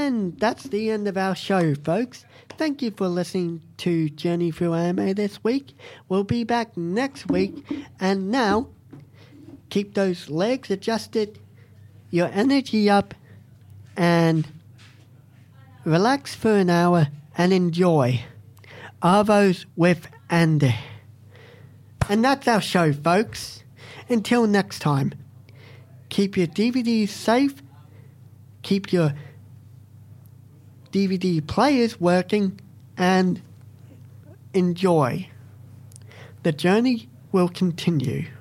And that's the end of our show, folks. Thank you for listening to Journey Through Anime this week. We'll be back next week. And now, keep those legs adjusted, your energy up, and relax for an hour and enjoy Arvos with Andy. And that's our show, folks. Until next time, keep your DVDs safe, keep your DVD players working, and enjoy. The journey will continue.